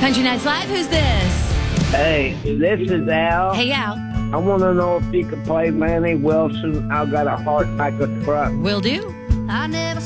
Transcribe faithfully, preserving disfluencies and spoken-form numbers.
Country Nights Live, who's this? Hey, this is Al. Hey, Al. I want to know if you can play Manny Wilson. I've got a heart like a truck. Will do. I never